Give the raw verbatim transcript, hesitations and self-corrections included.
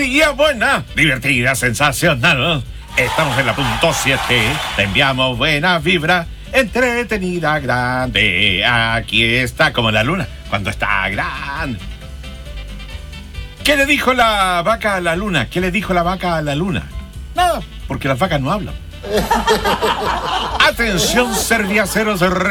alegría buena, divertida, sensacional. Estamos en la punto siete, te enviamos buena vibra, entretenida, grande. Aquí está como la luna, cuando está grande. ¿Qué le dijo la vaca a la luna? ¿Qué le dijo la vaca a la luna? Nada, porque las vacas no hablan. Atención, serviaceros.